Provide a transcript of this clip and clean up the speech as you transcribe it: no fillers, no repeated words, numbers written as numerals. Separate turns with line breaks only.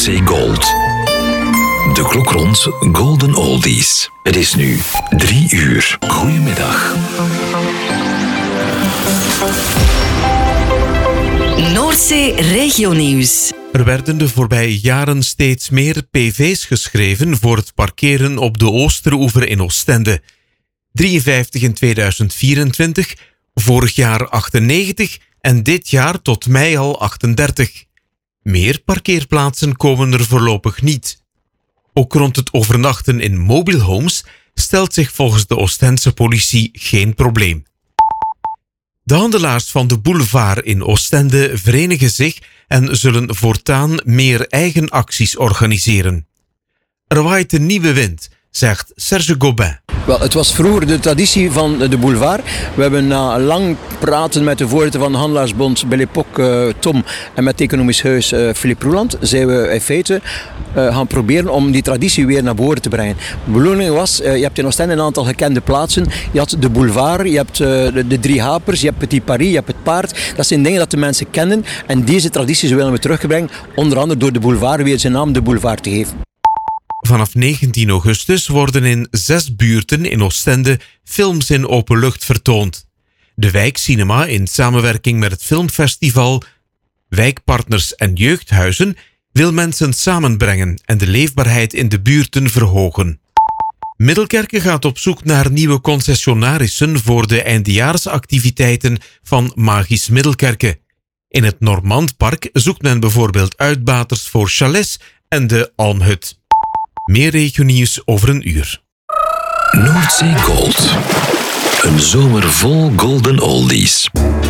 Noordzee Gold. De klok rond Golden Oldies. Het is nu 3 uur. Goedemiddag.
Noordzee Regionieuws.
Er werden de voorbije jaren steeds meer PV's geschreven voor het parkeren op de Oosteroever in Oostende. 53 in 2024, vorig jaar 98 en dit jaar tot mei al 38. Meer parkeerplaatsen komen er voorlopig niet. Ook rond het overnachten in mobile homes stelt zich volgens de Oostense politie geen probleem. De handelaars van de boulevard in Oostende verenigen zich en zullen voortaan meer eigen acties organiseren. Er waait een nieuwe wind, zegt Serge Gobin.
Wel, het was vroeger de traditie van de boulevard. We hebben na lang praten met de voorzitter van de Handelaarsbond, bij l'époque Tom, en met het economisch huis Philippe Roeland, zijn we in feite gaan proberen om die traditie weer naar voren te brengen. De bedoeling was, je hebt in Oostende een aantal gekende plaatsen. Je had de boulevard, je hebt de Drie Hapers, je hebt Petit Paris, je hebt het Paard. Dat zijn dingen dat de mensen kennen en deze tradities willen we terugbrengen, onder andere door de boulevard weer zijn naam de boulevard te geven.
Vanaf 19 augustus worden in 6 buurten in Oostende films in openlucht vertoond. De Wijkcinema, in samenwerking met het filmfestival, wijkpartners en jeugdhuizen, wil mensen samenbrengen en de leefbaarheid in de buurten verhogen. Middelkerke gaat op zoek naar nieuwe concessionarissen voor de eindejaarsactiviteiten van Magisch Middelkerke. In het Normandpark zoekt men bijvoorbeeld uitbaters voor chalets en de Almhut. Meer regionieuws over een uur.
Noordzee Gold. Een zomer vol Golden Oldies.